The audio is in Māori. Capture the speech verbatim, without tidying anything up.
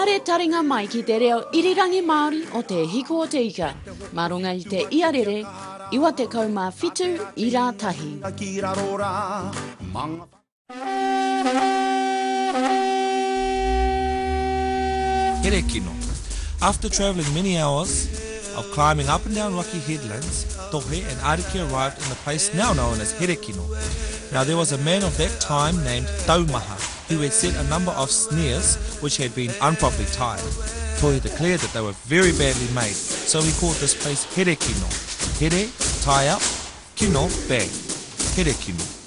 Are taringa mai ki te reo irirangi Māori o te hiko o te ika. Marunga I te iarere, iwa te kauma fitu I rā tahi. Here kino. After travelling many hours of climbing up and down rocky headlands, Tohe and Ariki arrived in the place now known as Here kino. Now there was a man of that time named Taumaha, who had set a number of snares which had been improperly tied. Tohe declared that they were very badly made, so he called this place Here kino. Here, tie up, kino, bag. Here kino.